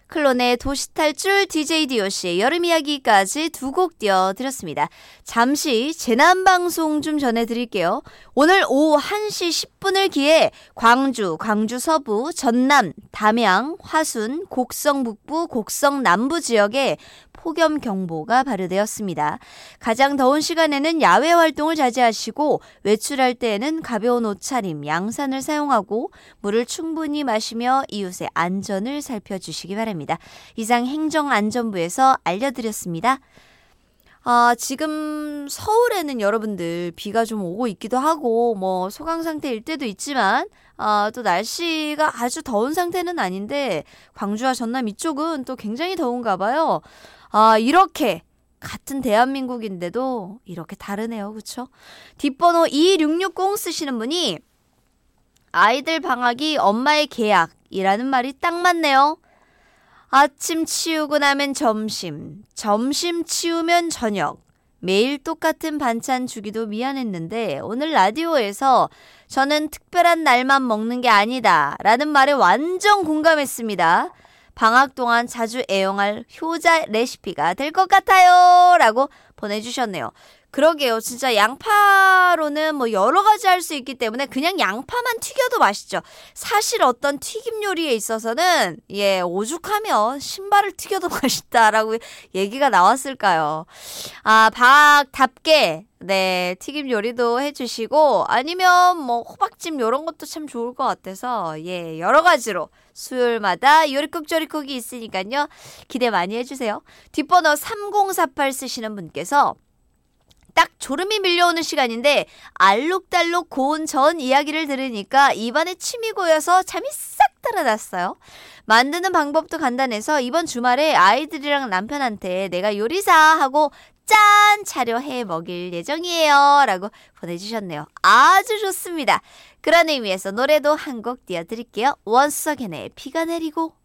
클론의 도시탈출, DJ DOC의 여름이야기까지 두 곡 띄워드렸습니다. 잠시 재난방송 좀 전해드릴게요. 오늘 오후 1시 10분을 기해 광주, 광주 서부, 전남, 담양, 화순, 곡성 북부, 곡성 남부 지역에 폭염경보가 발효되었습니다. 가장 더운 시간에는 야외 활동을 자제하시고 외출할 때에는 가벼운 옷차림, 양산을 사용하고 물을 충분히 마시며 이웃의 안전을 살펴주시기 바랍니다. 이상 행정안전부에서 알려드렸습니다. 지금 서울에는 여러분들 비가 좀 오고 있기도 하고 뭐 소강 상태일 때도 있지만 또 날씨가 아주 더운 상태는 아닌데 광주와 전남 이쪽은 또 굉장히 더운가 봐요. 이렇게 같은 대한민국인데도 이렇게 다르네요. 그렇죠? 뒷번호 2660 쓰시는 분이 아이들 방학이 엄마의 계약이라는 말이 딱 맞네요. 아침 치우고 나면 점심, 점심 치우면 저녁. 매일 똑같은 반찬 주기도 미안했는데 오늘 라디오에서 저는 특별한 날만 먹는 게 아니다 라는 말에 완전 공감했습니다. 방학 동안 자주 애용할 효자 레시피가 될 것 같아요 라고 보내주셨네요. 그러게요. 진짜 양파로는 뭐 여러 가지 할 수 있기 때문에 그냥 양파만 튀겨도 맛있죠. 사실 어떤 튀김 요리에 있어서는 오죽하면 신발을 튀겨도 맛있다라고 얘기가 나왔을까요? 방학답게 튀김 요리도 해주시고 아니면 뭐 호박찜 이런 것도 참 좋을 것 같아서 여러 가지로 수요일마다 요리국조리국이 있으니까요. 기대 많이 해주세요. 뒷번호 3048 쓰시는 분께서 딱 졸음이 밀려오는 시간인데 알록달록 고운 전 이야기를 들으니까 입안에 침이 고여서 잠이 싹 달아났어요. 만드는 방법도 간단해서 이번 주말에 아이들이랑 남편한테 내가 요리사 하고 짠! 차려해 먹일 예정이에요 라고 보내주셨네요. 아주 좋습니다. 그런 의미에서 노래도 한 곡 띄워드릴게요. 원석연의 비가 내리고.